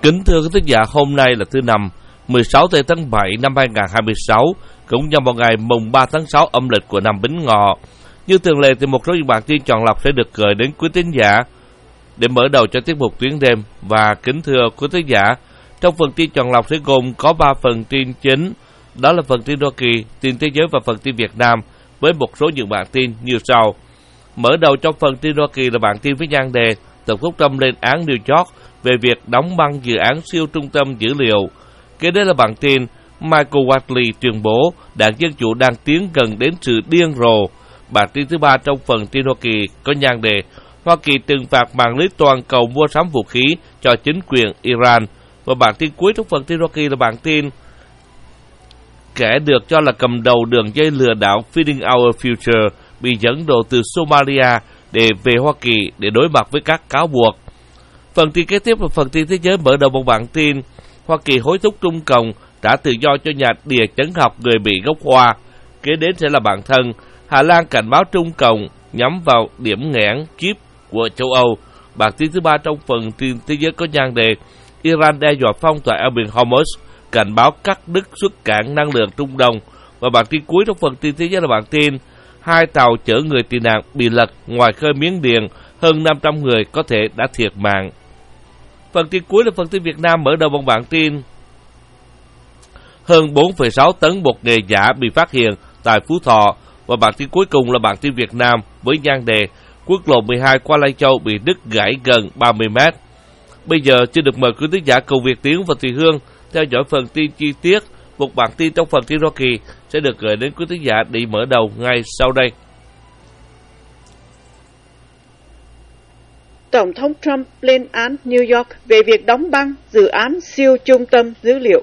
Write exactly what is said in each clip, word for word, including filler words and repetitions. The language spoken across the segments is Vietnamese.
Kính thưa quý thính giả, hôm nay là thứ Năm, mười sáu tháng bảy năm hai nghìn không trăm hai mươi sáu, cũng nhằm vào ngày mùng ba tháng sáu âm lịch của năm Bính Ngọ. Như thường lệ thì một số những bản tin chọn lọc sẽ được gửi đến quý thính giả để mở đầu cho tiết mục Tuyến Đêm. Và kính thưa quý thính giả, trong phần tin chọn lọc sẽ gồm có ba phần tin chính, đó là phần tin Hoa Kỳ, tin thế giới và phần tin Việt Nam, với một số những bản tin như sau. Mở đầu trong phần tin Hoa Kỳ là bản tin với nhan đề Tổng thống Trump lên án New York về việc đóng băng dự án siêu trung tâm dữ liệu. Kế đến là bản tin Michael Whatley tuyên bố Đảng Dân Chủ đang tiến gần đến sự điên rồ. Bản tin thứ ba trong phần tin Hoa Kỳ có nhan đề Hoa Kỳ trừng phạt mạng lưới toàn cầu mua sắm vũ khí cho chính quyền Iran. Và bản tin cuối trong phần tin Hoa Kỳ là bản tin kẻ được cho là cầm đầu đường dây lừa đảo Feeding Our Future bị dẫn độ từ Somalia để về Hoa Kỳ để đối mặt với các cáo buộc. Phần tin kế tiếp là phần tin thế giới, mở đầu một bản tin Hoa Kỳ hối thúc Trung Cộng trả tự do cho nhà địa chấn học người Mỹ gốc Hoa. Kế đến sẽ là bản thân Hà Lan cảnh báo Trung Cộng nhắm vào điểm nghẽn chip của châu Âu. Bản tin thứ ba trong phần tin thế giới có nhan đề Iran đe dọa phong tỏa eo biển Hormuz, cảnh báo cắt đứt xuất cảng năng lượng Trung Đông. Và bản tin cuối trong phần tin thế giới là bản tin hai tàu chở người tị nạn bị lật ngoài khơi Miến Điện, hơn năm trăm người có thể đã thiệt mạng. Phần tin cuối là phần tin Việt Nam, mở đầu bằng bản tin hơn bốn phẩy sáu tấn bột nghệ giả bị phát hiện tại Phú Thọ. Và bản tin cuối cùng là bản tin Việt Nam với nhan đề Quốc lộ mười hai qua Lai Châu bị đứt gãy gần ba mươi mét. Bây giờ xin được mời quý thính giả cùng Việt Tiến và Thùy Hương theo dõi phần tin chi tiết. Một bản tin trong phần tin Hoa Kỳ sẽ được gửi đến quý thính giả để mở đầu ngay sau đây. Tổng thống Trump lên án New York về việc đóng băng dự án siêu trung tâm dữ liệu.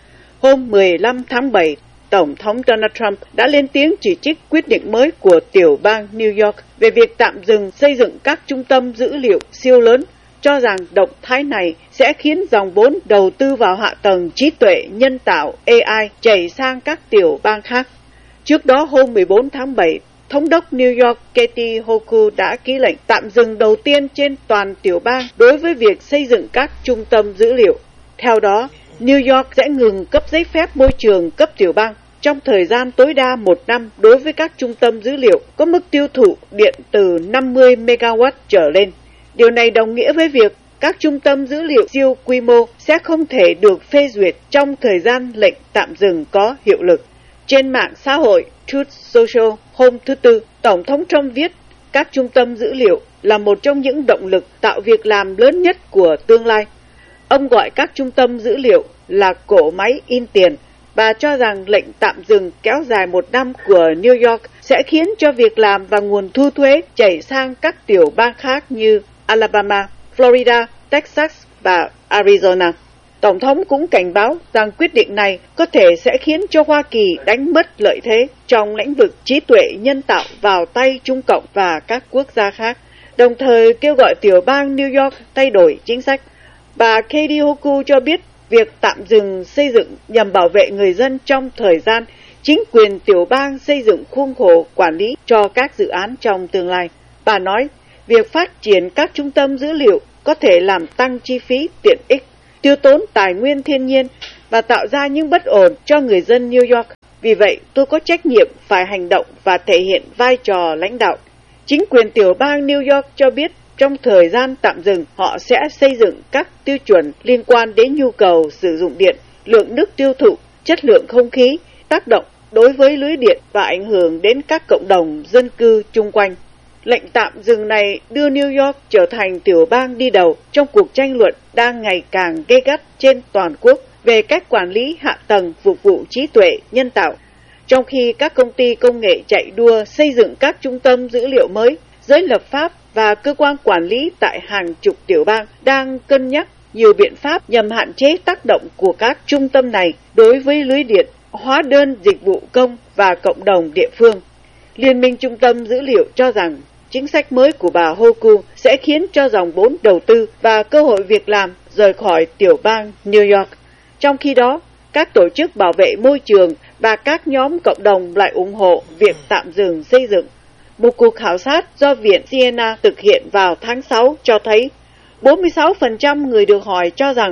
Hôm mười lăm tháng bảy, Tổng thống Donald Trump đã lên tiếng chỉ trích quyết định mới của tiểu bang New York về việc tạm dừng xây dựng các trung tâm dữ liệu siêu lớn, cho rằng động thái này sẽ khiến dòng vốn đầu tư vào hạ tầng trí tuệ nhân tạo A I chảy sang các tiểu bang khác. Trước đó hôm mười bốn tháng bảy, Thống đốc New York Kathy Hochul đã ký lệnh tạm dừng đầu tiên trên toàn tiểu bang đối với việc xây dựng các trung tâm dữ liệu. Theo đó, New York sẽ ngừng cấp giấy phép môi trường cấp tiểu bang trong thời gian tối đa một năm đối với các trung tâm dữ liệu có mức tiêu thụ điện từ năm mươi mê-ga-oát trở lên. Điều này đồng nghĩa với việc các trung tâm dữ liệu siêu quy mô sẽ không thể được phê duyệt trong thời gian lệnh tạm dừng có hiệu lực. Trên mạng xã hội Truth Social hôm thứ Tư, Tổng thống Trump viết các trung tâm dữ liệu là một trong những động lực tạo việc làm lớn nhất của tương lai. Ông gọi các trung tâm dữ liệu là cỗ máy in tiền và cho rằng lệnh tạm dừng kéo dài một năm của New York sẽ khiến cho việc làm và nguồn thu thuế chảy sang các tiểu bang khác như Alabama, Florida, Texas và Arizona. Tổng thống cũng cảnh báo rằng quyết định này có thể sẽ khiến cho Hoa Kỳ đánh mất lợi thế trong lĩnh vực trí tuệ nhân tạo vào tay Trung Cộng và các quốc gia khác, đồng thời kêu gọi tiểu bang New York thay đổi chính sách. Bà Kathy Hochul cho biết việc tạm dừng xây dựng nhằm bảo vệ người dân trong thời gian chính quyền tiểu bang xây dựng khuôn khổ quản lý cho các dự án trong tương lai. Bà nói, việc phát triển các trung tâm dữ liệu có thể làm tăng chi phí tiện ích, tiêu tốn tài nguyên thiên nhiên và tạo ra những bất ổn cho người dân New York. Vì vậy, tôi có trách nhiệm phải hành động và thể hiện vai trò lãnh đạo. Chính quyền tiểu bang New York cho biết trong thời gian tạm dừng, họ sẽ xây dựng các tiêu chuẩn liên quan đến nhu cầu sử dụng điện, lượng nước tiêu thụ, chất lượng không khí, tác động đối với lưới điện và ảnh hưởng đến các cộng đồng dân cư chung quanh. Lệnh tạm dừng này đưa New York trở thành tiểu bang đi đầu trong cuộc tranh luận đang ngày càng gay gắt trên toàn quốc về cách quản lý hạ tầng phục vụ trí tuệ nhân tạo. Trong khi các công ty công nghệ chạy đua xây dựng các trung tâm dữ liệu mới, giới lập pháp và cơ quan quản lý tại hàng chục tiểu bang đang cân nhắc nhiều biện pháp nhằm hạn chế tác động của các trung tâm này đối với lưới điện, hóa đơn dịch vụ công và cộng đồng địa phương. Liên minh Trung tâm Dữ liệu cho rằng chính sách mới của bà Hochul sẽ khiến cho dòng vốn đầu tư và cơ hội việc làm rời khỏi tiểu bang New York. Trong khi đó, các tổ chức bảo vệ môi trường và các nhóm cộng đồng lại ủng hộ việc tạm dừng xây dựng. Một cuộc khảo sát do Viện Siena thực hiện vào tháng sáu cho thấy bốn mươi sáu phần trăm người được hỏi cho rằng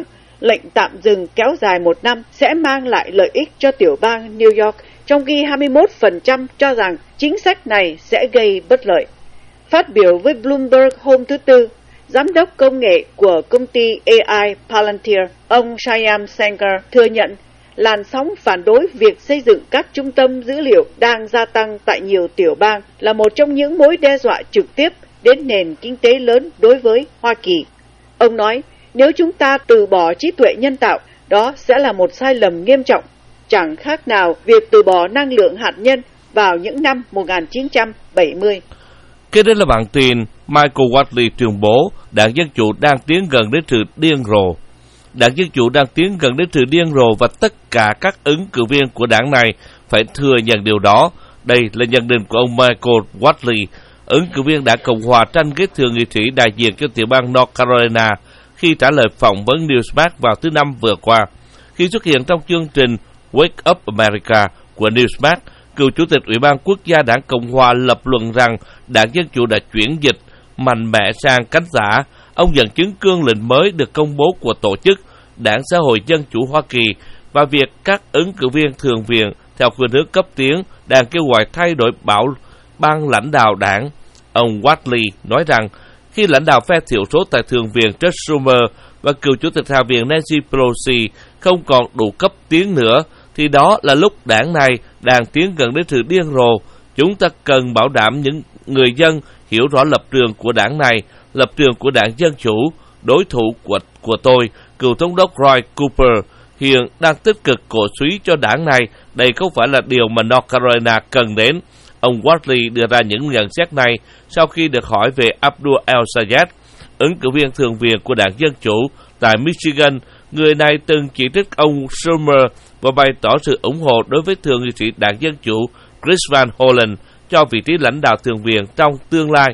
lệnh tạm dừng kéo dài một năm sẽ mang lại lợi ích cho tiểu bang New York, trong khi hai mươi mốt phần trăm cho rằng chính sách này sẽ gây bất lợi. Phát biểu với Bloomberg hôm thứ Tư, Giám đốc công nghệ của công ty a i Palantir, ông Shyam Sankar thừa nhận làn sóng phản đối việc xây dựng các trung tâm dữ liệu đang gia tăng tại nhiều tiểu bang là một trong những mối đe dọa trực tiếp đến nền kinh tế lớn đối với Hoa Kỳ. Ông nói, nếu chúng ta từ bỏ trí tuệ nhân tạo, đó sẽ là một sai lầm nghiêm trọng, chẳng khác nào việc từ bỏ năng lượng hạt nhân vào những năm một nghìn chín trăm bảy mươi. Kế đến là bản tin Michael Whatley tuyên bố Đảng Dân Chủ đang tiến gần đến sự điên rồ. Đảng Dân Chủ đang tiến gần đến sự điên rồ và tất cả các ứng cử viên của đảng này phải thừa nhận điều đó. Đây là nhận định của ông Michael Whatley, ứng cử viên Đảng Cộng Hòa tranh ghế thượng nghị sĩ đại diện cho tiểu bang North Carolina, khi trả lời phỏng vấn Newsmax vào thứ Năm vừa qua. Khi xuất hiện trong chương trình Wake Up America của Newsmax, cựu chủ tịch Ủy ban Quốc gia Đảng Cộng Hòa lập luận rằng Đảng Dân Chủ đã chuyển dịch mạnh mẽ sang cánh tả. Ông dẫn chứng cương lĩnh mới được công bố của tổ chức Đảng Xã hội Dân Chủ Hoa Kỳ và việc các ứng cử viên thường viện theo khuynh hướng cấp tiến đang kêu gọi thay đổi bảo ban lãnh đạo đảng. Ông Whatley nói rằng khi lãnh đạo phe thiểu số tại Thượng viện Chuck Schumer và cựu chủ tịch Hạ viện Nancy Pelosi không còn đủ cấp tiến nữa, thì đó là lúc đảng này đang tiến gần đến sự điên rồ. Chúng ta cần bảo đảm những người dân hiểu rõ lập trường của đảng này, lập trường của Đảng Dân Chủ. Đối thủ của, của tôi, cựu thống đốc Roy Cooper, hiện đang tích cực cổ suý cho đảng này. Đây không phải là điều mà North Carolina cần đến. Ông Whatley đưa ra những nhận xét này sau khi được hỏi về Abdul El-Sayed, ứng cử viên thường viện của Đảng Dân Chủ tại Michigan. Người này từng chỉ trích ông Schumer và bày tỏ sự ủng hộ đối với thượng nghị sĩ Đảng Dân Chủ Chris Van Hollen cho vị trí lãnh đạo thượng viện trong tương lai.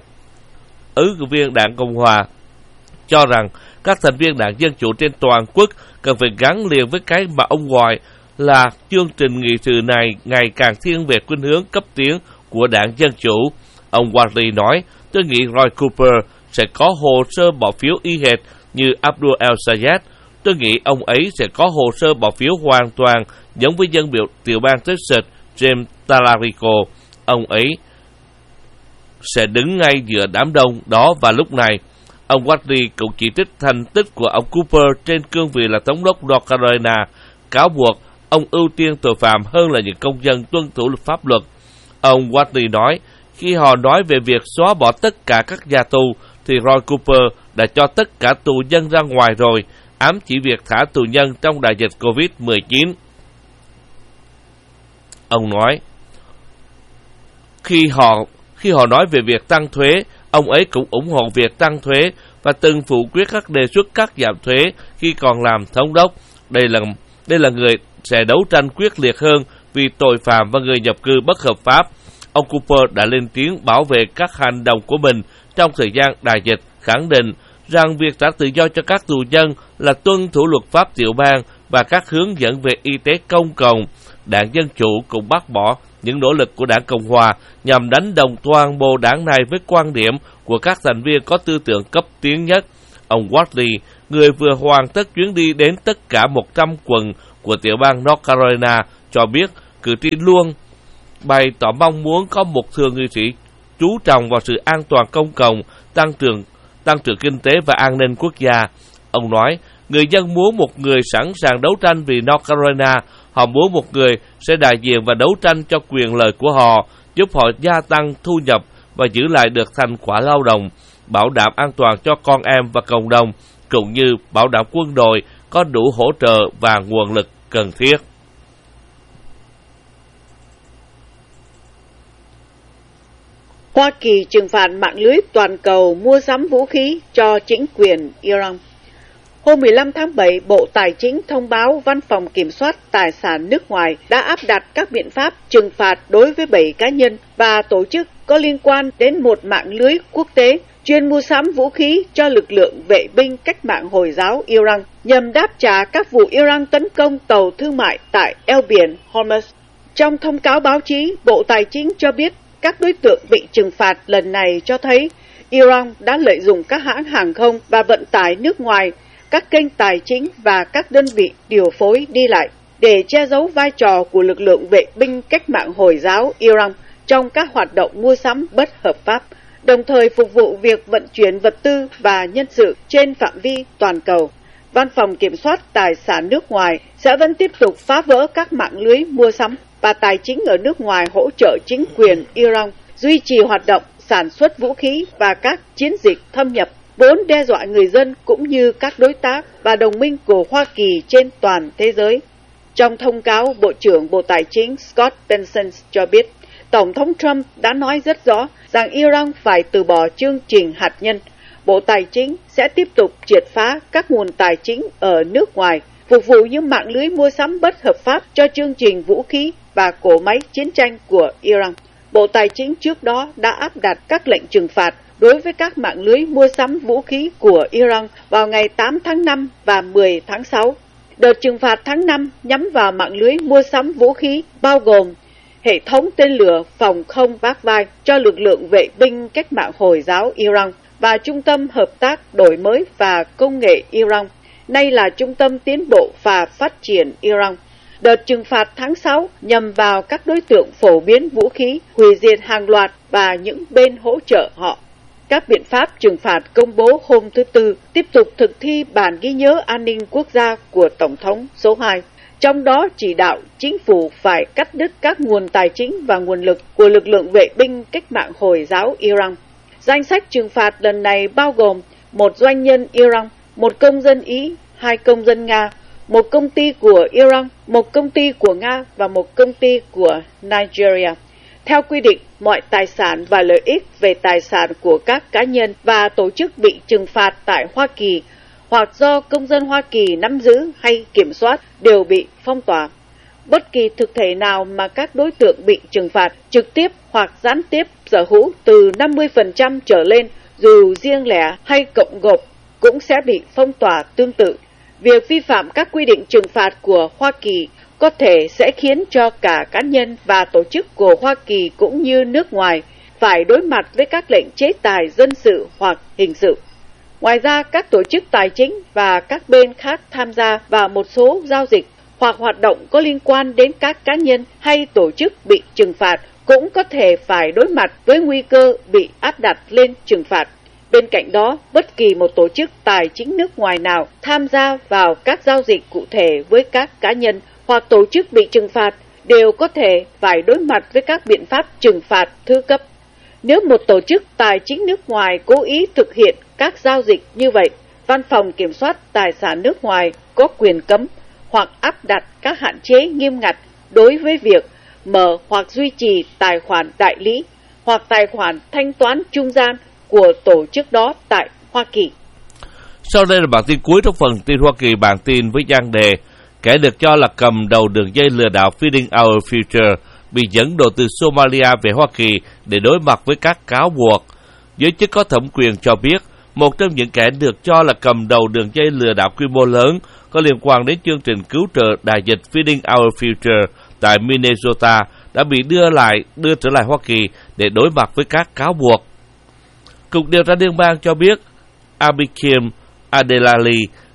Ứng cử viên Đảng Cộng Hòa cho rằng các thành viên Đảng Dân Chủ trên toàn quốc cần phải gắn liền với cái mà ông gọi là chương trình nghị sự này ngày càng thiên về khuynh hướng cấp tiến của Đảng Dân Chủ. Ông Whatley nói, tôi nghĩ Roy Cooper sẽ có hồ sơ bỏ phiếu y hệt như Abdul El-Sayed. Tôi nghĩ ông ấy sẽ có hồ sơ bỏ phiếu hoàn toàn giống với dân biểu tiểu bang Texas James Talarico. Ông ấy sẽ đứng ngay giữa đám đông đó vào lúc này. Ông Whatley cũng chỉ trích thành tích của ông Cooper trên cương vị là thống đốc North Carolina, cáo buộc ông ưu tiên tội phạm hơn là những công dân tuân thủ pháp luật. Ông Whatley nói, khi họ nói về việc xóa bỏ tất cả các nhà tù, thì Roy Cooper đã cho tất cả tù nhân ra ngoài rồi, ám chỉ việc thả tù nhân trong đại dịch covid mười chín. Ông nói, khi họ khi họ nói về việc tăng thuế, ông ấy cũng ủng hộ việc tăng thuế và từng phủ quyết các đề xuất cắt giảm thuế khi còn làm thống đốc. Đây là đây là người sẽ đấu tranh quyết liệt hơn vì tội phạm và người nhập cư bất hợp pháp. Ông Cooper đã lên tiếng bảo vệ các hành động của mình trong thời gian đại dịch, khẳng định rằng việc trả tự do cho các tù nhân là tuân thủ luật pháp tiểu bang và các hướng dẫn về y tế công cộng. Đảng Dân Chủ cũng bác bỏ những nỗ lực của Đảng Cộng Hòa nhằm đánh đồng toàn bộ đảng này với quan điểm của các thành viên có tư tưởng cấp tiến nhất. Ông Whatley, người vừa hoàn tất chuyến đi đến tất cả một trăm quận của tiểu bang North Carolina, cho biết cử tri luôn bày tỏ mong muốn có một thượng nghị sĩ chú trọng vào sự an toàn công cộng, tăng trưởng tăng trưởng kinh tế và an ninh quốc gia. Ông nói, người dân muốn một người sẵn sàng đấu tranh vì North Carolina. Họ muốn một người sẽ đại diện và đấu tranh cho quyền lợi của họ, giúp họ gia tăng thu nhập và giữ lại được thành quả lao động, bảo đảm an toàn cho con em và cộng đồng, cũng như bảo đảm quân đội có đủ hỗ trợ và nguồn lực cần thiết. Hoa Kỳ trừng phạt mạng lưới toàn cầu mua sắm vũ khí cho chính quyền Iran. Hôm mười lăm tháng bảy, Bộ Tài chính thông báo Văn phòng Kiểm soát Tài sản nước ngoài đã áp đặt các biện pháp trừng phạt đối với bảy cá nhân và tổ chức có liên quan đến một mạng lưới quốc tế chuyên mua sắm vũ khí cho lực lượng vệ binh cách mạng Hồi giáo Iran nhằm đáp trả các vụ Iran tấn công tàu thương mại tại eo biển Hormuz. Trong thông cáo báo chí, Bộ Tài chính cho biết các đối tượng bị trừng phạt lần này cho thấy Iran đã lợi dụng các hãng hàng không và vận tải nước ngoài các kênh tài chính và các đơn vị điều phối đi lại để che giấu vai trò của lực lượng vệ binh cách mạng Hồi giáo Iran trong các hoạt động mua sắm bất hợp pháp, đồng thời phục vụ việc vận chuyển vật tư và nhân sự trên phạm vi toàn cầu. Văn phòng Kiểm soát Tài sản nước ngoài sẽ vẫn tiếp tục phá vỡ các mạng lưới mua sắm và tài chính ở nước ngoài hỗ trợ chính quyền Iran duy trì hoạt động sản xuất vũ khí và các chiến dịch thâm nhập, vốn đe dọa người dân cũng như các đối tác và đồng minh của Hoa Kỳ trên toàn thế giới. Trong thông cáo, Bộ trưởng Bộ Tài chính Scott Bessent cho biết, Tổng thống Trump đã nói rất rõ rằng Iran phải từ bỏ chương trình hạt nhân. Bộ Tài chính sẽ tiếp tục triệt phá các nguồn tài chính ở nước ngoài, phục vụ những mạng lưới mua sắm bất hợp pháp cho chương trình vũ khí và cỗ máy chiến tranh của Iran. Bộ Tài chính trước đó đã áp đặt các lệnh trừng phạt đối với các mạng lưới mua sắm vũ khí của Iran vào ngày tám tháng năm và mười tháng sáu. Đợt trừng phạt tháng năm nhắm vào mạng lưới mua sắm vũ khí bao gồm hệ thống tên lửa phòng không vác vai cho lực lượng vệ binh cách mạng Hồi giáo Iran và Trung tâm Hợp tác Đổi mới và Công nghệ Iran, nay là Trung tâm Tiến bộ và Phát triển Iran. Đợt trừng phạt tháng sáu nhằm vào các đối tượng phổ biến vũ khí, hủy diệt hàng loạt và những bên hỗ trợ họ. Các biện pháp trừng phạt công bố hôm thứ Tư tiếp tục thực thi bản ghi nhớ an ninh quốc gia của Tổng thống số hai, trong đó chỉ đạo chính phủ phải cắt đứt các nguồn tài chính và nguồn lực của lực lượng vệ binh cách mạng Hồi giáo Iran. Danh sách trừng phạt lần này bao gồm một doanh nhân Iran, một công dân Ý, hai công dân Nga, một công ty của Iran, một công ty của Nga và một công ty của Nigeria. Theo quy định, mọi tài sản và lợi ích về tài sản của các cá nhân và tổ chức bị trừng phạt tại Hoa Kỳ hoặc do công dân Hoa Kỳ nắm giữ hay kiểm soát đều bị phong tỏa. Bất kỳ thực thể nào mà các đối tượng bị trừng phạt trực tiếp hoặc gián tiếp sở hữu từ năm mươi phần trăm trở lên, dù riêng lẻ hay cộng gộp, cũng sẽ bị phong tỏa tương tự. Việc vi phạm các quy định trừng phạt của Hoa Kỳ có thể sẽ khiến cho cả cá nhân và tổ chức của Hoa Kỳ cũng như nước ngoài phải đối mặt với các lệnh chế tài dân sự hoặc hình sự. Ngoài ra, các tổ chức tài chính và các bên khác tham gia vào một số giao dịch hoặc hoạt động có liên quan đến các cá nhân hay tổ chức bị trừng phạt cũng có thể phải đối mặt với nguy cơ bị áp đặt lên trừng phạt. Bên cạnh đó, bất kỳ một tổ chức tài chính nước ngoài nào tham gia vào các giao dịch cụ thể với các cá nhân hoặc tổ chức bị trừng phạt đều có thể phải đối mặt với các biện pháp trừng phạt thứ cấp. Nếu một tổ chức tài chính nước ngoài cố ý thực hiện các giao dịch như vậy, Văn phòng Kiểm soát Tài sản nước ngoài có quyền cấm hoặc áp đặt các hạn chế nghiêm ngặt đối với việc mở hoặc duy trì tài khoản đại lý hoặc tài khoản thanh toán trung gian của tổ chức đó tại Hoa Kỳ. Sau đây là bản tin cuối trong phần tin Hoa Kỳ. Bản tin với nhan đề kẻ được cho là cầm đầu đường dây lừa đảo Feeding Our Future bị dẫn độ từ Somalia về Hoa Kỳ để đối mặt với các cáo buộc. Giới chức có thẩm quyền cho biết một trong những kẻ được cho là cầm đầu đường dây lừa đảo quy mô lớn có liên quan đến chương trình cứu trợ đại dịch Feeding Our Future tại Minnesota đã bị đưa lại đưa trở lại Hoa Kỳ để đối mặt với các cáo buộc. Cục điều tra liên bang cho biết Abikim Adelali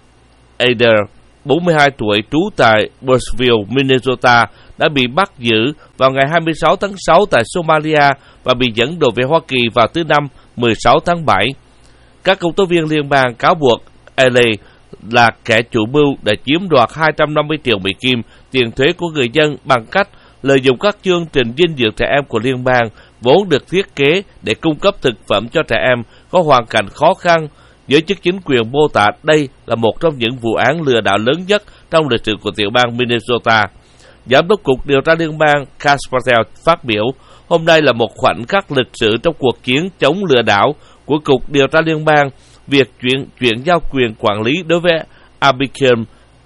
Ader, bốn mươi hai tuổi, trú tại Burnsville, Minnesota, đã bị bắt giữ vào ngày hai mươi sáu tháng sáu tại Somalia và bị dẫn độ về Hoa Kỳ vào thứ Năm mười sáu tháng bảy. Các công tố viên liên bang cáo buộc L A là kẻ chủ mưu đã chiếm đoạt hai trăm năm mươi triệu Mỹ Kim tiền thuế của người dân bằng cách lợi dụng các chương trình dinh dưỡng trẻ em của liên bang vốn được thiết kế để cung cấp thực phẩm cho trẻ em có hoàn cảnh khó khăn. Giới chức chính quyền mô tả đây là một trong những vụ án lừa đảo lớn nhất trong lịch sử của tiểu bang Minnesota. Giám đốc Cục điều tra liên bang Cass Patel phát biểu, hôm nay là một khoảnh khắc lịch sử trong cuộc chiến chống lừa đảo của Cục điều tra liên bang. Việc chuyển, chuyển giao quyền quản lý đối với Abikim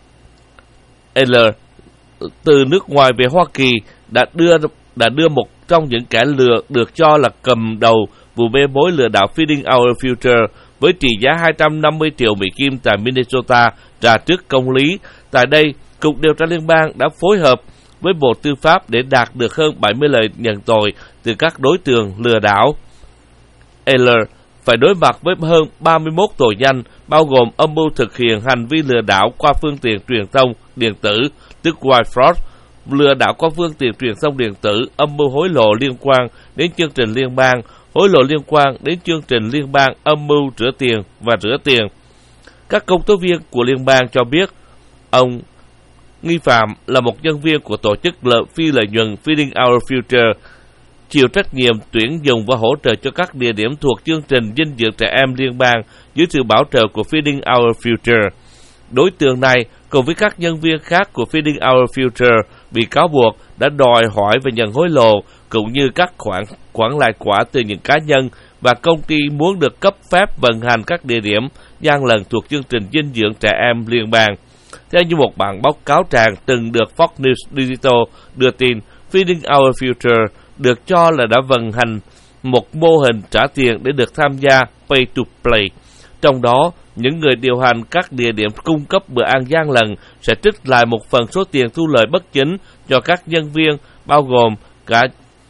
L từ nước ngoài về Hoa Kỳ đã đưa đã đưa một trong những kẻ lừa được cho là cầm đầu vụ bê bối lừa đảo Feeding Our Future với trị giá hai trăm năm mươi triệu Mỹ Kim tại Minnesota ra trước công lý. Tại đây, Cục điều tra liên bang đã phối hợp với Bộ Tư pháp để đạt được hơn bảy mươi lời nhận tội từ các đối tượng lừa đảo. Eller phải đối mặt với hơn ba mươi mốt tội danh, bao gồm âm mưu thực hiện hành vi lừa đảo qua phương tiện truyền thông điện tử, tức wire fraud, lừa đảo qua phương tiện truyền thông điện tử, âm mưu hối lộ liên quan đến chương trình liên bang, hối lộ liên quan đến chương trình liên bang, âm mưu rửa tiền và rửa tiền. Các công tố viên của liên bang cho biết ông nghi phạm là một nhân viên của tổ chức lợi phi lợi nhuận Feeding Our Future, chịu trách nhiệm tuyển dụng và hỗ trợ cho các địa điểm thuộc chương trình dinh dưỡng trẻ em liên bang dưới sự bảo trợ của Feeding Our Future. Đối tượng này cùng với các nhân viên khác của Feeding Our Future bị cáo buộc đã đòi hỏi và nhận hối lộ, cũng như các khoản khoản lại quả từ những cá nhân và công ty muốn được cấp phép vận hành các địa điểm gian lận thuộc chương trình dinh dưỡng trẻ em liên bang. Theo như một bản báo cáo trạng từng được Fox News Digital đưa tin, Feeding Our Future được cho là đã vận hành một mô hình trả tiền để được tham gia pay to play. Trong đó, những người điều hành các địa điểm cung cấp bữa ăn gian lận sẽ trích lại một phần số tiền thu lợi bất chính cho các nhân viên, bao gồm cả,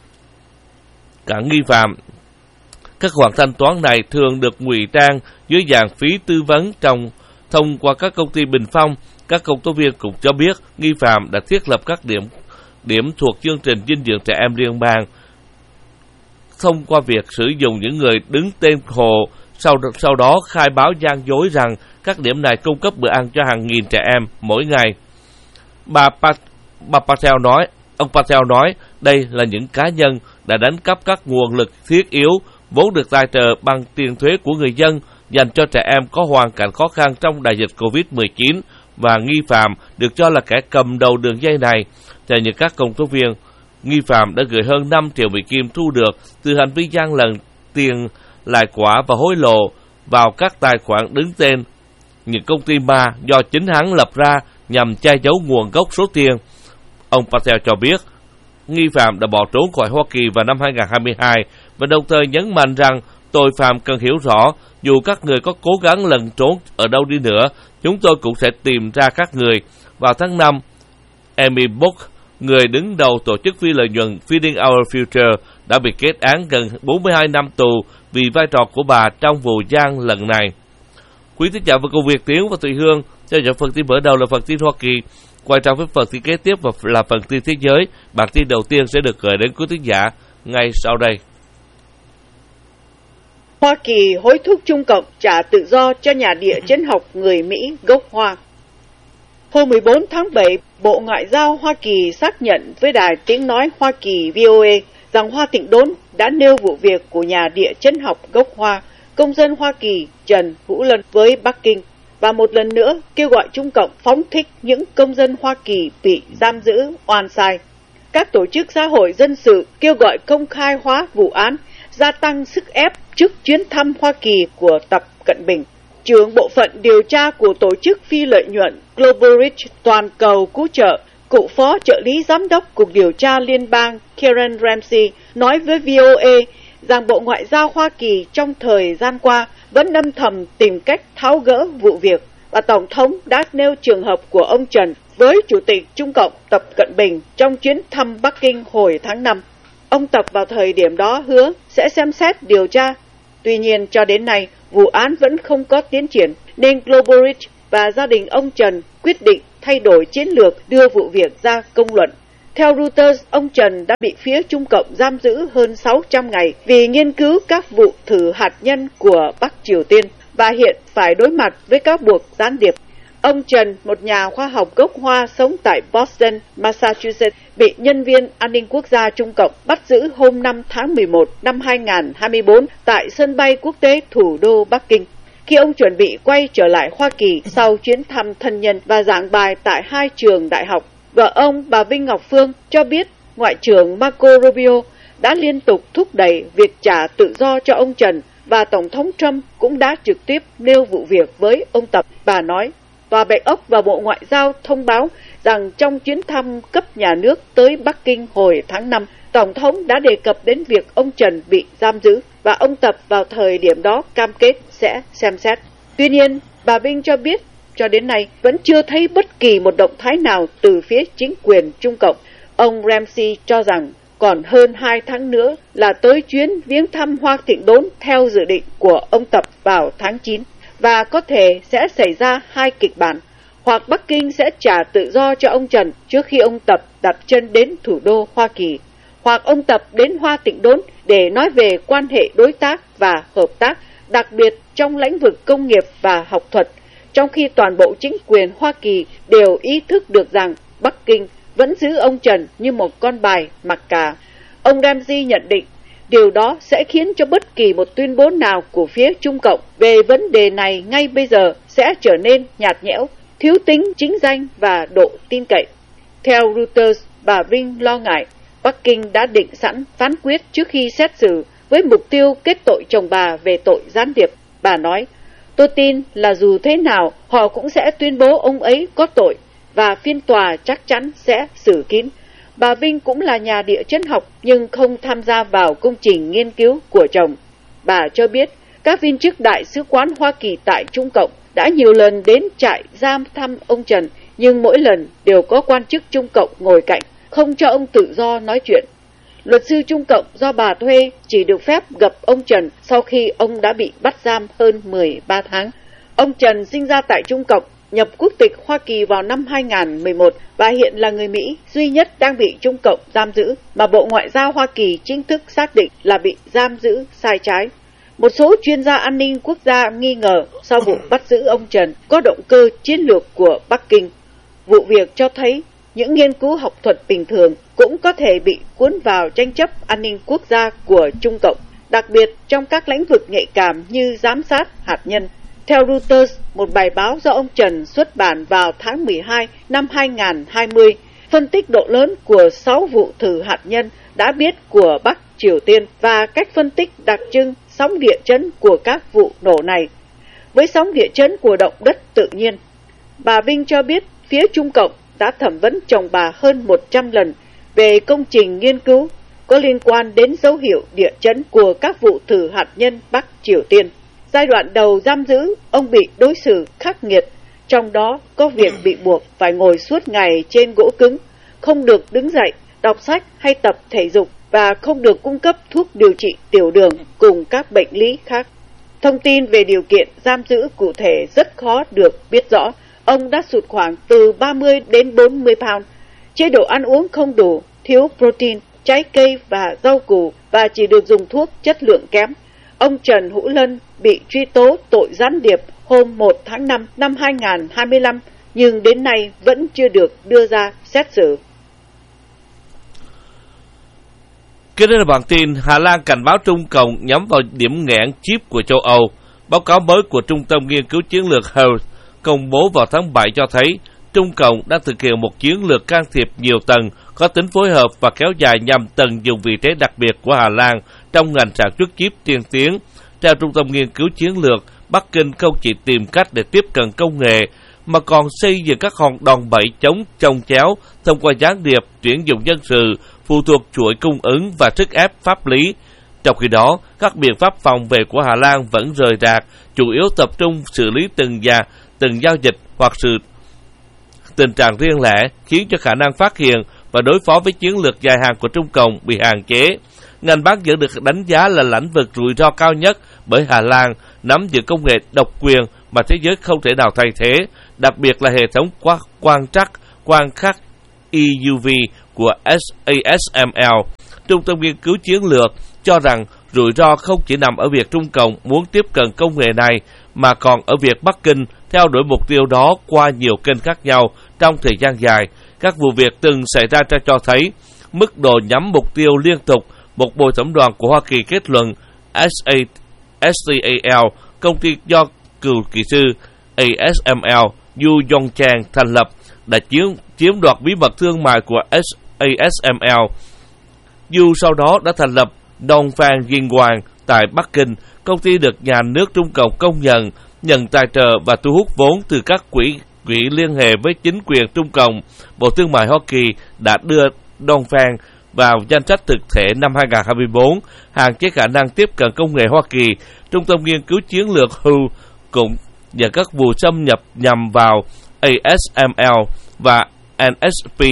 cả nghi phạm. Các khoản thanh toán này thường được ngụy trang dưới dạng phí tư vấn trong thông qua các công ty bình phong. Các công tố viên cũng cho biết nghi phạm đã thiết lập các điểm điểm thuộc chương trình dinh dưỡng trẻ em liên bang thông qua việc sử dụng những người đứng tên hồ, sau, sau đó khai báo gian dối rằng các điểm này cung cấp bữa ăn cho hàng nghìn trẻ em mỗi ngày. Bà, Pat, bà Patel nói, ông Patel nói đây là những cá nhân đã đánh cắp các nguồn lực thiết yếu vốn được tài trợ bằng tiền thuế của người dân dành cho trẻ em có hoàn cảnh khó khăn trong đại dịch covid mười chín, và nghi phạm được cho là kẻ cầm đầu đường dây này. Theo như các công tố viên, nghi phạm đã gửi hơn năm triệu Mỹ Kim thu được từ hành vi gian lận tiền lại quả và hối lộ vào các tài khoản đứng tên những công ty ma do chính hắn lập ra nhằm che giấu nguồn gốc số tiền. Ông Patel cho biết nghi phạm đã bỏ trốn khỏi Hoa Kỳ vào năm hai không hai hai và đồng thời nhấn mạnh rằng tội phạm cần hiểu rõ dù các người có cố gắng lẩn trốn ở đâu đi nữa, chúng tôi cũng sẽ tìm ra các người. Vào tháng năm, Amy Book, người đứng đầu tổ chức phi lợi nhuận Feeding Our Future, đã bị kết án gần bốn mươi hai năm tù vì vai trò của bà trong vụ gian lận này. Quý tín giả và công việc Tiến và Thùy Hương, theo dõi phần tin mở đầu là phần tin Hoa Kỳ. Quay trở với phần tin kế tiếp và là phần tin thế giới. Bản tin đầu tiên sẽ được gửi đến quý tín giả ngay sau đây. Hoa Kỳ hối thúc Trung Cộng trả tự do cho nhà địa chấn học người Mỹ gốc Hoa. Hôm mười bốn tháng bảy, Bộ Ngoại giao Hoa Kỳ xác nhận với Đài Tiếng Nói Hoa Kỳ vê o a rằng Hoa Thịnh Đốn đã nêu vụ việc của nhà địa chấn học gốc Hoa, công dân Hoa Kỳ Trần Hữu Lân với Bắc Kinh, và một lần nữa kêu gọi Trung Cộng phóng thích những công dân Hoa Kỳ bị giam giữ oan sai. Các tổ chức xã hội dân sự kêu gọi công khai hóa vụ án, gia tăng sức ép trước chuyến thăm Hoa Kỳ của Tập Cận Bình. Trưởng bộ phận điều tra của tổ chức phi lợi nhuận Global Reach toàn cầu cứu trợ, cựu phó trợ lý giám đốc Cục Điều tra Liên bang Karen Ramsey nói với vê o a rằng Bộ Ngoại giao Hoa Kỳ trong thời gian qua vẫn âm thầm tìm cách tháo gỡ vụ việc, và Tổng thống đã nêu trường hợp của ông Trần với Chủ tịch Trung Cộng Tập Cận Bình trong chuyến thăm Bắc Kinh hồi tháng năm. Ông Tập vào thời điểm đó hứa sẽ xem xét điều tra. Tuy nhiên, cho đến nay, vụ án vẫn không có tiến triển, nên Global Reach và gia đình ông Trần quyết định thay đổi chiến lược đưa vụ việc ra công luận. Theo Reuters, ông Trần đã bị phía Trung Cộng giam giữ hơn sáu trăm ngày vì nghiên cứu các vụ thử hạt nhân của Bắc Triều Tiên và hiện phải đối mặt với các buộc gián điệp. Ông Trần, một nhà khoa học gốc Hoa sống tại Boston, Massachusetts, bị nhân viên an ninh quốc gia Trung Cộng bắt giữ hôm năm tháng mười một năm hai nghìn không trăm hai mươi tư tại sân bay quốc tế thủ đô Bắc Kinh. Khi ông chuẩn bị quay trở lại Hoa Kỳ sau chuyến thăm thân nhân và giảng bài tại hai trường đại học, vợ ông, bà Vinh Ngọc Phương, cho biết Ngoại trưởng Marco Rubio đã liên tục thúc đẩy việc trả tự do cho ông Trần, và Tổng thống Trump cũng đã trực tiếp nêu vụ việc với ông Tập. Bà nói, Tòa Bạch Ốc và Bộ Ngoại giao thông báo rằng trong chuyến thăm cấp nhà nước tới Bắc Kinh hồi tháng năm, Tổng thống đã đề cập đến việc ông Trần bị giam giữ, và ông Tập vào thời điểm đó cam kết sẽ xem xét. Tuy nhiên, bà Vinh cho biết, cho đến nay vẫn chưa thấy bất kỳ một động thái nào từ phía chính quyền Trung Cộng. Ông Ramsey cho rằng còn hơn hai tháng nữa là tới chuyến viếng thăm Hoa Thịnh Đốn theo dự định của ông Tập vào tháng chín, và có thể sẽ xảy ra hai kịch bản. Hoặc Bắc Kinh sẽ trả tự do cho ông Trần trước khi ông Tập đặt chân đến thủ đô Hoa Kỳ, hoặc ông Tập đến Hoa Thịnh Đốn để nói về quan hệ đối tác và hợp tác, đặc biệt trong lĩnh vực công nghiệp và học thuật, trong khi toàn bộ chính quyền Hoa Kỳ đều ý thức được rằng Bắc Kinh vẫn giữ ông Trần như một con bài mặc cả. Ông Ramsey nhận định, điều đó sẽ khiến cho bất kỳ một tuyên bố nào của phía Trung Cộng về vấn đề này ngay bây giờ sẽ trở nên nhạt nhẽo, thiếu tính chính danh và độ tin cậy. Theo Reuters, bà Vinh lo ngại Bắc Kinh đã định sẵn phán quyết trước khi xét xử với mục tiêu kết tội chồng bà về tội gián điệp. Bà nói, tôi tin là dù thế nào họ cũng sẽ tuyên bố ông ấy có tội và phiên tòa chắc chắn sẽ xử kín. Bà Vinh cũng là nhà địa chất học nhưng không tham gia vào công trình nghiên cứu của chồng. Bà cho biết các viên chức Đại sứ quán Hoa Kỳ tại Trung Cộng đã nhiều lần đến trại giam thăm ông Trần, nhưng mỗi lần đều có quan chức Trung Cộng ngồi cạnh, không cho ông tự do nói chuyện. Luật sư Trung Cộng do bà thuê chỉ được phép gặp ông Trần sau khi ông đã bị bắt giam hơn mười ba tháng. Ông Trần sinh ra tại Trung Cộng, nhập quốc tịch Hoa Kỳ vào năm hai nghìn không trăm mười một và hiện là người Mỹ duy nhất đang bị Trung Cộng giam giữ mà Bộ Ngoại giao Hoa Kỳ chính thức xác định là bị giam giữ sai trái. Một số chuyên gia an ninh quốc gia nghi ngờ sau vụ bắt giữ ông Trần có động cơ chiến lược của Bắc Kinh. Vụ việc cho thấy những nghiên cứu học thuật bình thường cũng có thể bị cuốn vào tranh chấp an ninh quốc gia của Trung Cộng, đặc biệt trong các lĩnh vực nhạy cảm như giám sát hạt nhân. Theo Reuters, một bài báo do ông Trần xuất bản vào tháng mười hai năm hai nghìn không trăm hai mươi, phân tích độ lớn của sáu vụ thử hạt nhân đã biết của Bắc Triều Tiên và cách phân tích đặc trưng sóng địa chấn của các vụ nổ này với sóng địa chấn của động đất tự nhiên. Bà Vinh cho biết phía Trung Cộng đã thẩm vấn chồng bà hơn một trăm lần về công trình nghiên cứu có liên quan đến dấu hiệu địa chấn của các vụ thử hạt nhân Bắc Triều Tiên. Giai đoạn đầu giam giữ, ông bị đối xử khắc nghiệt, trong đó có việc bị buộc phải ngồi suốt ngày trên gỗ cứng, không được đứng dậy, đọc sách hay tập thể dục và không được cung cấp thuốc điều trị tiểu đường cùng các bệnh lý khác. Thông tin về điều kiện giam giữ cụ thể rất khó được biết rõ. Ông đã sụt khoảng từ ba mươi đến bốn mươi pound, chế độ ăn uống không đủ, thiếu protein, trái cây và rau củ và chỉ được dùng thuốc chất lượng kém. Ông Trần Hữu Lân bị truy tố tội gián điệp hôm một tháng năm năm hai nghìn không trăm hai mươi lăm, nhưng đến nay vẫn chưa được đưa ra xét xử. Kế đến là bản tin Hà Lan cảnh báo Trung Cộng nhắm vào điểm nghẽn chip của châu Âu. Báo cáo mới của Trung tâm Nghiên cứu Chiến lược Health công bố vào tháng bảy cho thấy Trung Cộng đang thực hiện một chiến lược can thiệp nhiều tầng có tính phối hợp và kéo dài nhằm tận dụng vị thế đặc biệt của Hà Lan trong ngành sản xuất chip tiên tiến. Theo Trung tâm Nghiên cứu Chiến lược, Bắc Kinh không chỉ tìm cách để tiếp cận công nghệ, mà còn xây dựng các hòn đòn bẩy chống chồng chéo thông qua gián điệp, tuyển dụng nhân sự, phụ thuộc chuỗi cung ứng và sức ép pháp lý. Trong khi đó, các biện pháp phòng vệ của Hà Lan vẫn rời rạc, chủ yếu tập trung xử lý từng gia, từng giao dịch hoặc sự tình trạng riêng lẻ, khiến cho khả năng phát hiện và đối phó với chiến lược dài hạn của Trung Cộng bị hạn chế. Ngành bán dẫn được đánh giá là lĩnh vực rủi ro cao nhất bởi Hà Lan nắm giữ công nghệ độc quyền mà thế giới không thể nào thay thế, đặc biệt là hệ thống quan trắc quan khắc e u vê của a ét em lờ. Trung tâm Nghiên cứu Chiến lược cho rằng rủi ro không chỉ nằm ở việc Trung Cộng muốn tiếp cận công nghệ này, mà còn ở việc Bắc Kinh theo đuổi mục tiêu đó qua nhiều kênh khác nhau trong thời gian dài. Các vụ việc từng xảy ra cho thấy mức độ nhắm mục tiêu liên tục. Một bồi thẩm đoàn của Hoa Kỳ kết luận ét xê a lờ, công ty do cựu kỹ sư a ét em lờ Yu Yongchang thành lập, đã chiếm, chiếm đoạt bí mật thương mại của a ét em lờ. Yu sau đó đã thành lập Dongfang Yinhuan tại Bắc Kinh, công ty được nhà nước Trung Cộng công nhận, nhận tài trợ và thu hút vốn từ các quỹ quỹ liên hệ với chính quyền Trung Cộng. Bộ Thương mại Hoa Kỳ đã đưa Dongfang vào danh sách thực thể năm hai nghìn không trăm hai mươi bốn, hạn chế khả năng tiếp cận công nghệ Hoa Kỳ. Trung tâm Nghiên cứu Chiến lược H U cũng nhận các vụ xâm nhập nhằm vào a ét em lờ và en ét pê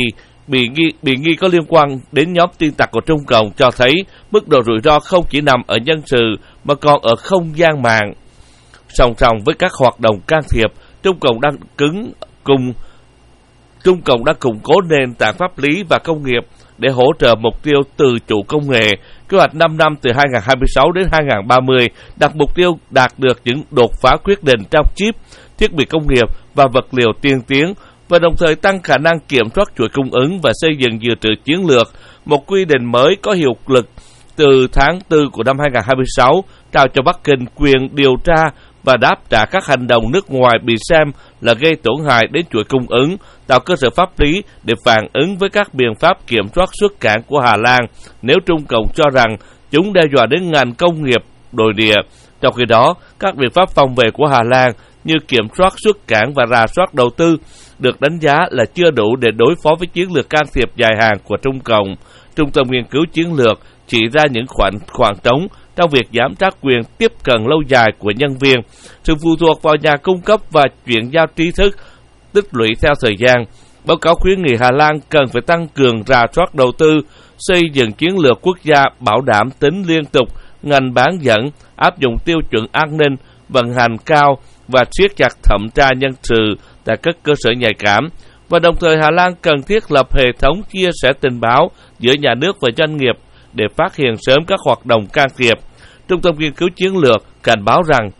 bị nghi, bị nghi có liên quan đến nhóm tin tặc của Trung Cộng cho thấy mức độ rủi ro không chỉ nằm ở nhân sự mà còn ở không gian mạng. Song song với các hoạt động can thiệp, Trung Cộng đang cứng cùng Trung Cộng đã củng cố nền tảng pháp lý và công nghiệp để hỗ trợ mục tiêu tự chủ công nghệ. Kế hoạch năm năm từ hai nghìn không trăm hai mươi sáu đến hai nghìn không trăm ba mươi đặt mục tiêu đạt được những đột phá quyết định trong chip, thiết bị công nghiệp và vật liệu tiên tiến, và đồng thời tăng khả năng kiểm soát chuỗi cung ứng và xây dựng dự trữ chiến lược. Một quy định mới có hiệu lực từ tháng tư của năm hai nghìn không trăm hai mươi sáu trao cho Bắc Kinh quyền điều tra và đáp trả các hành động nước ngoài bị xem là gây tổn hại đến chuỗi cung ứng, tạo cơ sở pháp lý để phản ứng với các biện pháp kiểm soát xuất cảng của Hà Lan nếu Trung Cộng cho rằng chúng đe dọa đến ngành công nghiệp nội địa. Trong khi đó, các biện pháp phòng vệ của Hà Lan như kiểm soát xuất cảng và rà soát đầu tư được đánh giá là chưa đủ để đối phó với chiến lược can thiệp dài hạn của Trung Cộng. Trung tâm Nghiên cứu Chiến lược chỉ ra những khoảng, khoảng trống trong việc giám sát quyền tiếp cận lâu dài của nhân viên, sự phụ thuộc vào nhà cung cấp và chuyển giao trí thức tích lũy theo thời gian. Báo cáo khuyến nghị Hà Lan cần phải tăng cường rà soát đầu tư, xây dựng chiến lược quốc gia bảo đảm tính liên tục, ngành bán dẫn, áp dụng tiêu chuẩn an ninh, vận hành cao và siết chặt thẩm tra nhân sự tại các cơ sở nhạy cảm. Và đồng thời Hà Lan cần thiết lập hệ thống chia sẻ tình báo giữa nhà nước và doanh nghiệp để phát hiện sớm các hoạt động can thiệp. Trung tâm Nghiên cứu Chiến lược cảnh báo rằng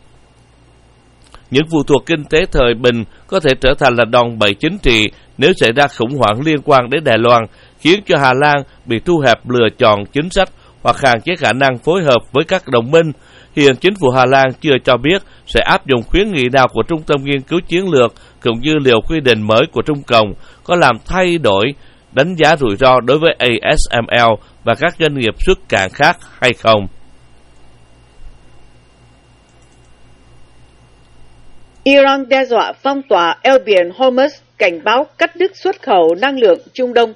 những phụ thuộc kinh tế thời bình có thể trở thành là đòn bẩy chính trị nếu xảy ra khủng hoảng liên quan đến Đài Loan, khiến cho Hà Lan bị thu hẹp lựa chọn chính sách hoặc hạn chế khả năng phối hợp với các đồng minh. Hiện chính phủ Hà Lan chưa cho biết sẽ áp dụng khuyến nghị nào của Trung tâm Nghiên cứu Chiến lược, cũng như liệu quy định mới của Trung Cộng có làm thay đổi đánh giá rủi ro đối với A S M L và các doanh nghiệp xuất cảng khác hay không. Iran đe dọa phong tỏa eo biển Hormuz, cảnh báo cắt đứt xuất khẩu năng lượng Trung Đông.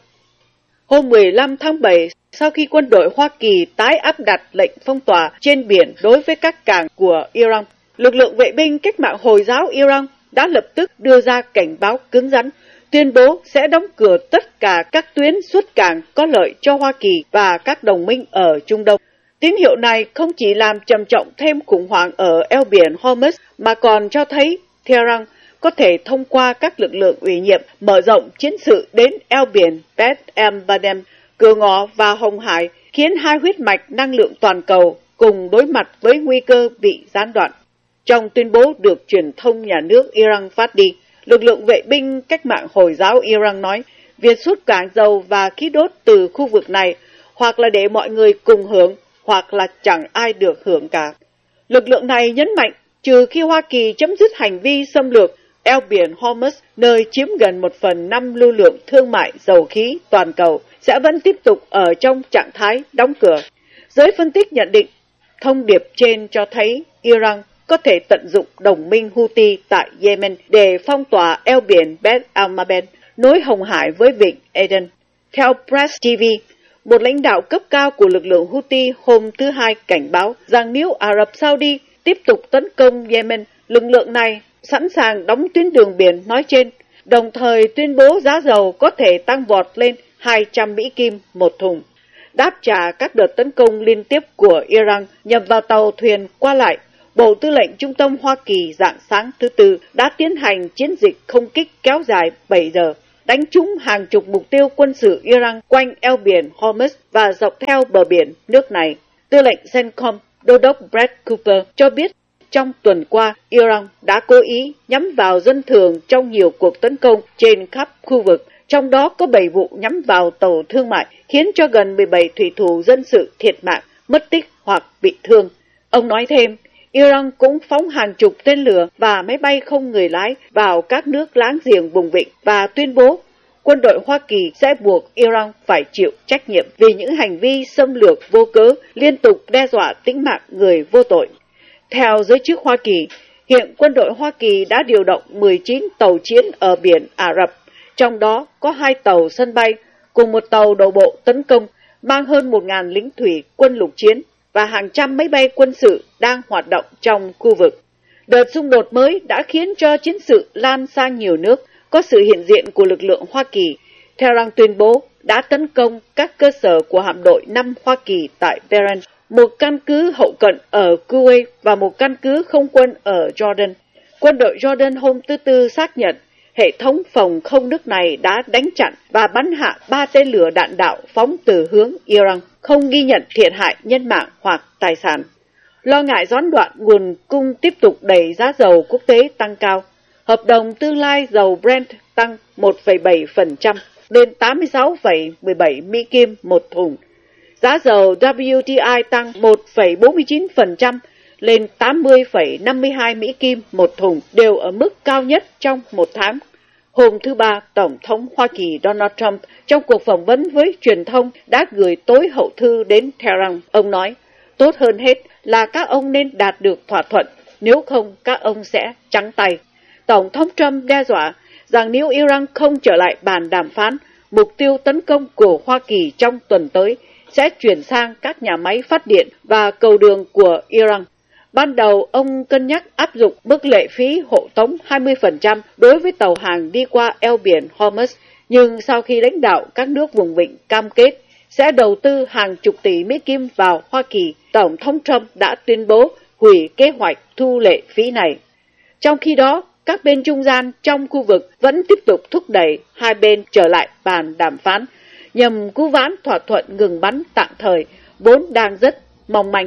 Hôm mười lăm tháng bảy, sau khi quân đội Hoa Kỳ tái áp đặt lệnh phong tỏa trên biển đối với các cảng của Iran, lực lượng vệ binh cách mạng Hồi giáo Iran đã lập tức đưa ra cảnh báo cứng rắn, tuyên bố sẽ đóng cửa tất cả các tuyến xuất cảng có lợi cho Hoa Kỳ và các đồng minh ở Trung Đông. Tín hiệu này không chỉ làm trầm trọng thêm khủng hoảng ở eo biển Hormuz mà còn cho thấy Tehran có thể thông qua các lực lượng ủy nhiệm mở rộng chiến sự đến eo biển Bab el-Mandeb, cửa ngõ và Hồng Hải, khiến hai huyết mạch năng lượng toàn cầu cùng đối mặt với nguy cơ bị gián đoạn. Trong tuyên bố được truyền thông nhà nước Iran phát đi, lực lượng vệ binh cách mạng Hồi giáo Iran nói, việc xuất cảng dầu và khí đốt từ khu vực này hoặc là để mọi người cùng hưởng hoặc là chẳng ai được hưởng cả. Lực lượng này nhấn mạnh, trừ khi Hoa Kỳ chấm dứt hành vi xâm lược eo biển Hormuz, nơi chiếm gần một phần năm lưu lượng thương mại dầu khí toàn cầu, sẽ vẫn tiếp tục ở trong trạng thái đóng cửa. Giới phân tích nhận định, thông điệp trên cho thấy Iran có thể tận dụng đồng minh Houthi tại Yemen để phong tỏa eo biển Bab el-Mandeb, nối Hồng Hải với vịnh Aden. Theo Press ti vi, một lãnh đạo cấp cao của lực lượng Houthi hôm thứ Hai cảnh báo rằng nếu Ả Rập Saudi tiếp tục tấn công Yemen, lực lượng này sẵn sàng đóng tuyến đường biển nói trên, đồng thời tuyên bố giá dầu có thể tăng vọt lên hai trăm Mỹ Kim một thùng. Đáp trả các đợt tấn công liên tiếp của Iran nhằm vào tàu thuyền qua lại, Bộ Tư lệnh Trung tâm Hoa Kỳ rạng sáng thứ Tư đã tiến hành chiến dịch không kích kéo dài bảy giờ, đánh trúng hàng chục mục tiêu quân sự Iran quanh eo biển Hormuz và dọc theo bờ biển nước này. Tư lệnh CENTCOM, Đô đốc Brett Cooper cho biết trong tuần qua, Iran đã cố ý nhắm vào dân thường trong nhiều cuộc tấn công trên khắp khu vực, trong đó có bảy vụ nhắm vào tàu thương mại, khiến cho gần mười bảy thủy thủ dân sự thiệt mạng, mất tích hoặc bị thương. Ông nói thêm, Iran cũng phóng hàng chục tên lửa và máy bay không người lái vào các nước láng giềng vùng vịnh và tuyên bố quân đội Hoa Kỳ sẽ buộc Iran phải chịu trách nhiệm vì những hành vi xâm lược vô cớ liên tục đe dọa tính mạng người vô tội. Theo giới chức Hoa Kỳ, hiện quân đội Hoa Kỳ đã điều động mười chín tàu chiến ở biển Ả Rập, trong đó có hai tàu sân bay cùng một tàu đổ bộ tấn công mang hơn một nghìn lính thủy quân lục chiến và hàng trăm máy bay quân sự đang hoạt động trong khu vực. Đợt xung đột mới đã khiến cho chiến sự lan sang nhiều nước, có sự hiện diện của lực lượng Hoa Kỳ. Tehran tuyên bố đã tấn công các cơ sở của hạm đội năm Hoa Kỳ tại Bahrain, một căn cứ hậu cận ở Kuwait và một căn cứ không quân ở Jordan. Quân đội Jordan hôm thứ Tư xác nhận hệ thống phòng không nước này đã đánh chặn và bắn hạ ba tên lửa đạn đạo phóng từ hướng Iran, không ghi nhận thiệt hại nhân mạng hoặc tài sản. Lo ngại gián đoạn nguồn cung tiếp tục đẩy giá dầu quốc tế tăng cao. Hợp đồng tương lai dầu Brent tăng một phẩy bảy phần trăm lên tám mươi sáu phẩy mười bảy Mỹ Kim một thùng. Giá dầu W T I tăng một phẩy bốn mươi chín phần trăm lên tám mươi phẩy năm mươi hai Mỹ Kim một thùng, đều ở mức cao nhất trong một tháng. Hôm thứ Ba, Tổng thống Hoa Kỳ Donald Trump trong cuộc phỏng vấn với truyền thông đã gửi tối hậu thư đến Tehran. Ông nói, tốt hơn hết là các ông nên đạt được thỏa thuận, nếu không các ông sẽ trắng tay. Tổng thống Trump đe dọa rằng nếu Iran không trở lại bàn đàm phán, mục tiêu tấn công của Hoa Kỳ trong tuần tới sẽ chuyển sang các nhà máy phát điện và cầu đường của Iran. Ban đầu, ông cân nhắc áp dụng mức lệ phí hộ tống hai mươi phần trăm đối với tàu hàng đi qua eo biển Hormuz, nhưng sau khi lãnh đạo các nước vùng vịnh cam kết sẽ đầu tư hàng chục tỷ Mỹ Kim vào Hoa Kỳ, Tổng thống Trump đã tuyên bố hủy kế hoạch thu lệ phí này. Trong khi đó, các bên trung gian trong khu vực vẫn tiếp tục thúc đẩy hai bên trở lại bàn đàm phán, nhằm cứu vãn thỏa thuận ngừng bắn tạm thời, vốn đang rất mong manh.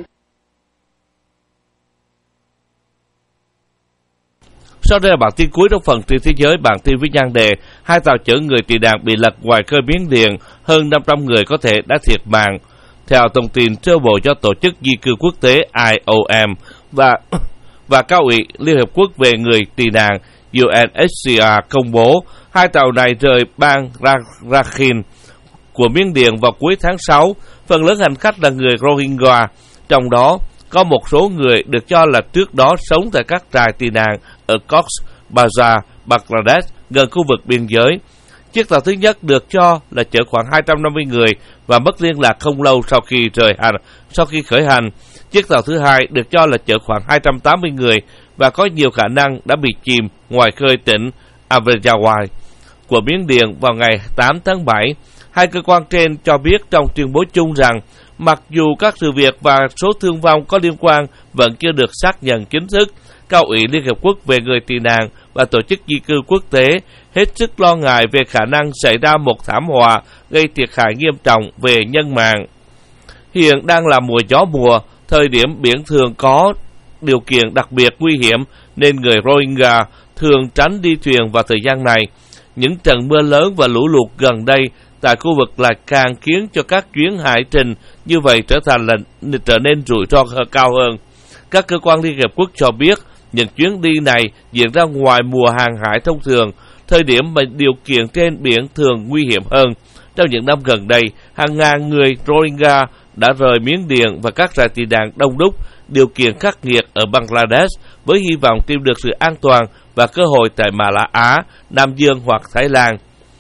Sau đây là bản tin cuối trong phần tin thế giới. Bản tin với nhan đề hai tàu chở người tị nạn bị lật ngoài khơi Miến Điện, hơn năm trăm người có thể đã thiệt mạng. Theo thông tin sơ bộ do Tổ chức Di cư Quốc tế I O M và và Cao ủy Liên Hợp Quốc về người tị nạn U N H C R công bố, hai tàu này rời bang Rakhine của Miến Điện vào cuối tháng sáu. Phần lớn hành khách là người Rohingya, trong đó có một số người được cho là trước đó sống tại các trại tị nạn ở Cox's Bazar, Bangladesh, gần khu vực biên giới. Chiếc tàu thứ nhất được cho là chở khoảng hai trăm năm mươi người và mất liên lạc không lâu sau khi rời hành. Sau khi khởi hành, chiếc tàu thứ hai được cho là chở khoảng hai trăm tám mươi người và có nhiều khả năng đã bị chìm ngoài khơi tỉnh Avejawai của Miến Điện vào ngày tám tháng bảy. Hai cơ quan trên cho biết trong tuyên bố chung rằng mặc dù các sự việc và số thương vong có liên quan vẫn chưa được xác nhận chính thức, Cao ủy Liên Hợp Quốc về người tị nạn và Tổ chức Di cư Quốc tế hết sức lo ngại về khả năng xảy ra một thảm họa gây thiệt hại nghiêm trọng về nhân mạng. Hiện đang là mùa gió mùa, thời điểm biển thường có điều kiện đặc biệt nguy hiểm nên người Rohingya thường tránh đi thuyền vào thời gian này. Những trận mưa lớn và lũ lụt gần đây tại khu vực lại càng khiến cho các chuyến hải trình như vậy trở thành là trở nên rủi ro cao hơn. Các cơ quan Liên Hợp Quốc cho biết những chuyến đi này diễn ra ngoài mùa hàng hải thông thường, thời điểm mà điều kiện trên biển thường nguy hiểm hơn. Trong những năm gần đây, hàng ngàn người Rohingya đã rời Miến Điện và các trại tị nạn đông đúc, điều kiện khắc nghiệt ở Bangladesh với hy vọng tìm được sự an toàn và cơ hội tại Mã Lá Á, Nam Dương hoặc Thái Lan.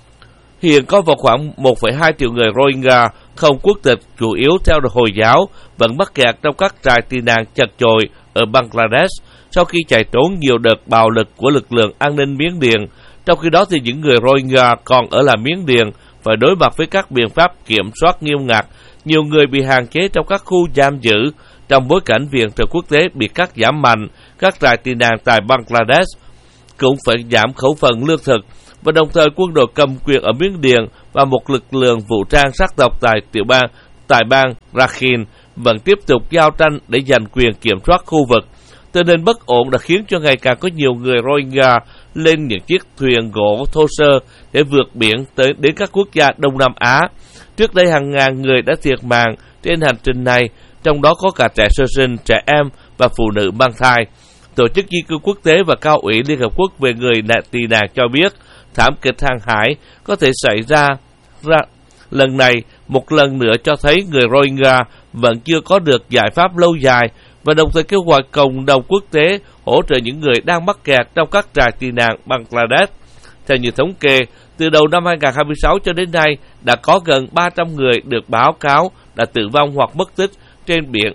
Hiện có vào khoảng một phẩy hai triệu người Rohingya không quốc tịch, chủ yếu theo Hồi giáo, vẫn mắc kẹt trong các trại tị nạn chật chội ở Bangladesh sau khi chạy trốn nhiều đợt bạo lực của lực lượng an ninh Miến Điện. Trong khi đó thì những người Rohingya còn ở lại Miến Điện phải đối mặt với các biện pháp kiểm soát nghiêm ngặt. Nhiều người bị hạn chế trong các khu giam giữ trong bối cảnh viện trợ quốc tế bị cắt giảm mạnh. Các trại tị nạn tại Bangladesh cũng phải giảm khẩu phần lương thực, và đồng thời quân đội cầm quyền ở Miến Điện và một lực lượng vũ trang sắc tộc tại tiểu bang tại bang Rakhine vẫn tiếp tục giao tranh để giành quyền kiểm soát khu vực. Tình hình bất ổn đã khiến cho ngày càng có nhiều người Rohingya lên những chiếc thuyền gỗ thô sơ để vượt biển tới đến các quốc gia Đông Nam Á. Trước đây hàng ngàn người đã thiệt mạng trên hành trình này, trong đó có cả trẻ sơ sinh, trẻ em và phụ nữ mang thai. Tổ chức Di cư Quốc tế và Cao ủy Liên Hợp Quốc về người tị nạn cho biết thảm kịch hàng hải có thể xảy ra, ra lần này một lần nữa cho thấy người Rohingya vẫn chưa có được giải pháp lâu dài, và đồng thời kêu gọi cộng đồng quốc tế hỗ trợ những người đang mắc kẹt trong các trại tị nạn Bangladesh. Theo như thống kê, từ đầu năm hai không hai sáu cho đến nay đã có gần ba trăm người được báo cáo đã tử vong hoặc mất tích trên biển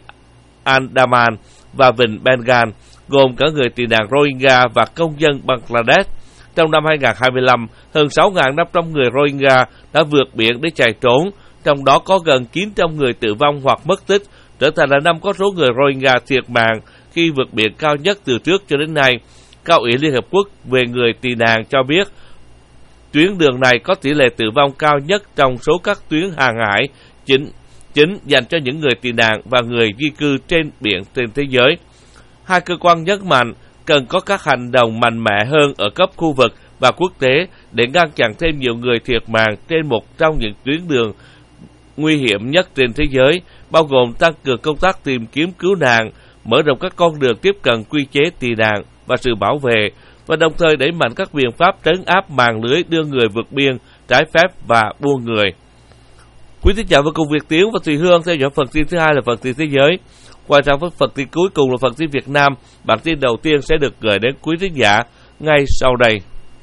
Andaman và vịnh Bengal, gồm cả người tị nạn Rohingya và công dân Bangladesh. Trong năm hai nghìn không trăm hai mươi lăm, hơn sáu nghìn năm trăm người Rohingya đã vượt biển để chạy trốn, trong đó có gần chín trăm người tử vong hoặc mất tích, trở thành là năm có số người Rohingya thiệt mạng khi vượt biển cao nhất từ trước cho đến nay. Cao ủy Liên Hợp Quốc về người tị nạn cho biết, tuyến đường này có tỷ lệ tử vong cao nhất trong số các tuyến hàng hải chính, chính dành cho những người tị nạn và người di cư trên biển trên thế giới. Hai cơ quan nhấn mạnh cần có các hành động mạnh mẽ hơn ở cấp khu vực và quốc tế để ngăn chặn thêm nhiều người thiệt mạng trên một trong những tuyến đường nguy hiểm nhất trên thế giới, bao gồm tăng cường công tác tìm kiếm cứu nạn, mở rộng các con đường tiếp cận quy chế tị nạn và sự bảo vệ, và đồng thời đẩy mạnh các biện pháp trấn áp mạng lưới đưa người vượt biên trái phép và buôn người. Quý thính giả và cùng Việt Tiến và Thùy Hương theo dõi phần tin thứ hai là phần tin thế giới. Quay sang với phần tin cuối cùng là phần tin Việt Nam. Bản tin đầu tiên sẽ được gửi đến quý thính giả ngay sau đây.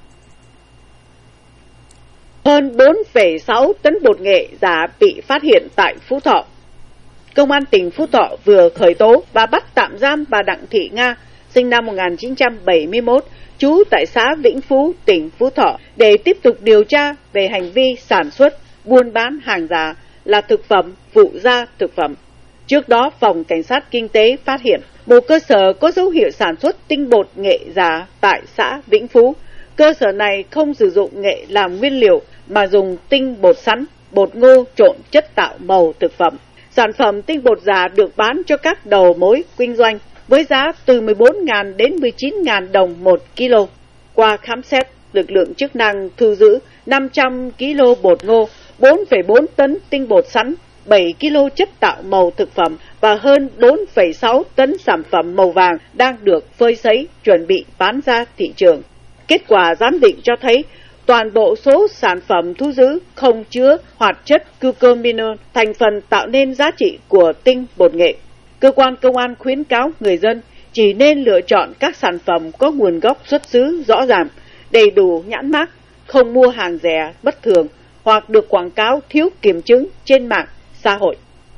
Hơn bốn phẩy sáu tấn bột nghệ giả bị phát hiện tại Phú Thọ. Công an tỉnh Phú Thọ vừa khởi tố và bắt tạm giam bà Đặng Thị Nga, sinh năm một nghìn chín trăm bảy mươi mốt, trú tại xã Vĩnh Phú, tỉnh Phú Thọ, để tiếp tục điều tra về hành vi sản xuất, buôn bán hàng giả là thực phẩm, phụ gia thực phẩm. Trước đó, Phòng Cảnh sát Kinh tế phát hiện một cơ sở có dấu hiệu sản xuất tinh bột nghệ giả tại xã Vĩnh Phú. Cơ sở này không sử dụng nghệ làm nguyên liệu mà dùng tinh bột sắn, bột ngô trộn chất tạo màu thực phẩm. Sản phẩm tinh bột giả được bán cho các đầu mối kinh doanh với giá từ mười bốn nghìn đến mười chín nghìn đồng một kilo. Qua khám xét, lực lượng chức năng thu giữ năm trăm ki lô bột ngô, bốn phẩy bốn tấn tinh bột sắn, bảy ki lô chất tạo màu thực phẩm và hơn bốn phẩy sáu tấn sản phẩm màu vàng đang được phơi sấy chuẩn bị bán ra thị trường. Kết quả giám định cho thấy toàn bộ số sản phẩm thu giữ không chứa hoạt chất curcuminol, thành phần tạo nên giá trị của tinh bột nghệ. Cơ quan công an khuyến cáo người dân chỉ nên lựa chọn các sản phẩm có nguồn gốc xuất xứ rõ ràng, đầy đủ nhãn mác, không mua hàng rẻ bất thường hoặc được quảng cáo thiếu kiểm chứng trên mạng xã hội.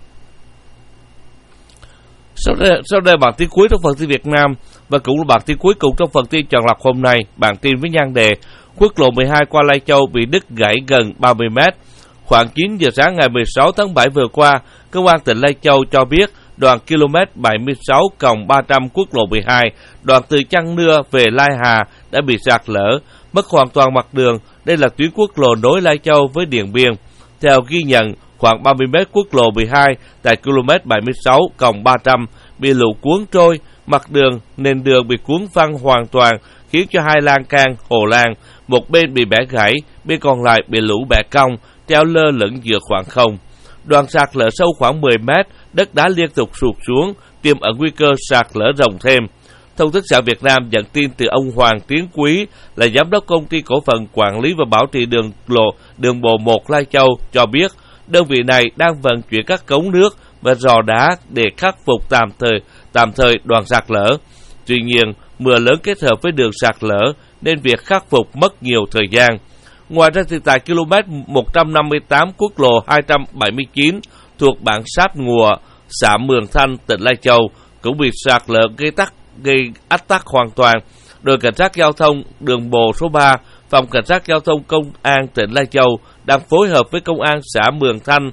Sau đây, sau đây bản tin cuối trong phần tin Việt Nam và cũng là bản tin cuối cùng trong phần tin chọn lọc hôm nay. Bản tin với nhan đề quốc lộ mười hai qua Lai Châu bị đứt gãy gần ba mươi mét. Khoảng chín giờ sáng ngày mười sáu tháng bảy vừa qua, Công an tỉnh Lai Châu cho biết đoạn km bảy mươi sáu cộng ba trăm quốc lộ mười hai, đoạn từ Chăn Nưa về Lai Hà đã bị sạt lở, mất hoàn toàn mặt đường. Đây là tuyến quốc lộ nối Lai Châu với Điện Biên. Theo ghi nhận, khoảng ba mươi mét quốc lộ mười hai tại km bảy mươi sáu cộng ba trăm bị lũ cuốn trôi, mặt đường, nền đường bị cuốn phăng hoàn toàn, khiến cho hai lan can, hồ lan, một bên bị bẻ gãy, bên còn lại bị lũ bẻ cong, treo lơ lửng giữa khoảng không. Đoạn sạt lở sâu khoảng mười mét, đất đá liên tục sụt xuống, tiềm ẩn nguy cơ sạt lở rộng thêm. Thông tấn xã Việt Nam nhận tin từ ông Hoàng Tiến Quý, là giám đốc công ty cổ phần quản lý và bảo trì đường lộ đường bộ một Lai Châu cho biết, đơn vị này đang vận chuyển các cống nước và rò đá để khắc phục tạm thời tạm thời đoạn sạt lở. Tuy nhiên, mưa lớn kết hợp với đường sạt lở nên việc khắc phục mất nhiều thời gian. Ngoài ra thì tại km một trăm năm mươi tám quốc lộ hai trăm bảy mươi chín thuộc bản Sát Ngùa, xã Mường Thanh, tỉnh Lai Châu cũng bị sạt lở gây tắc gây ách tắc hoàn toàn. Đội cảnh sát giao thông đường bộ số ba, phòng cảnh sát giao thông công an tỉnh Lai Châu đang phối hợp với công an xã Mường Thanh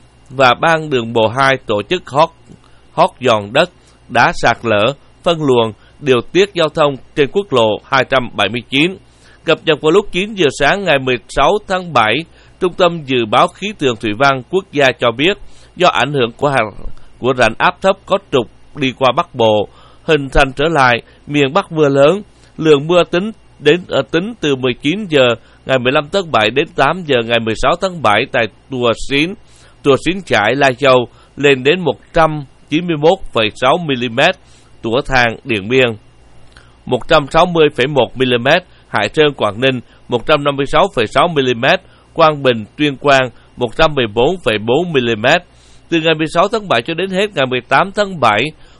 và ban đường bộ hai tổ chức hót hót dọn đất, đá sạt lở, phân luồng, điều tiết giao thông trên quốc lộ hai trăm bảy mươi chín. Cập nhật vào lúc chín giờ sáng ngày mười sáu tháng bảy, Trung tâm Dự báo Khí tượng Thủy văn Quốc gia cho biết, do ảnh hưởng của hàng, của rãnh áp thấp có trục đi qua Bắc Bộ, hình thành trở lại miền Bắc mưa lớn. Lượng mưa tính đến ở tính từ mười chín giờ ngày mười lăm tháng bảy đến tám giờ ngày mười sáu tháng bảy tại Tùa Xín, Tùa Xín Trải, Lai Châu lên đến một trăm chín mươi mốt phẩy sáu mi-li-mét, Tủa Thàng, Điện Biên một trăm sáu mươi phẩy một mi-li-mét, Hải Sơn, Quảng Ninh một trăm năm mươi sáu phẩy sáu mi-li-mét, Quang Bình, Tuyên Quang một trăm mười bốn phẩy bốn mi-li-mét. Từ ngày mười sáu tháng bảy cho đến hết ngày mười tám tháng bảy,